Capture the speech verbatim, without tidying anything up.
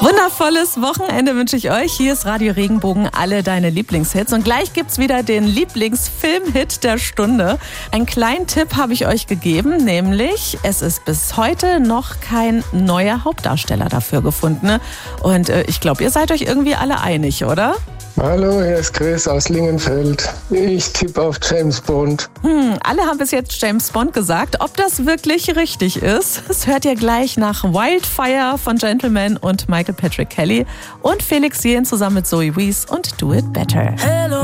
Wundervolles Wochenende wünsche ich euch. Hier ist Radio Regenbogen, alle deine Lieblingshits. Und gleich gibt's wieder den Lieblingsfilmhit der Stunde. Einen kleinen Tipp habe ich euch gegeben, nämlich es ist bis heute noch kein neuer Hauptdarsteller dafür gefunden. Und äh, ich glaube, ihr seid euch irgendwie alle einig, oder? Hallo, hier ist Chris aus Lingenfeld. Ich tippe auf James Bond. Hm, alle haben bis jetzt James Bond gesagt. Ob das wirklich richtig ist, das hört ihr gleich nach Wildfire von Gentleman und Michael Patrick Kelly und Felix Jähn zusammen mit Zoe Wees und Do It Better. Hello.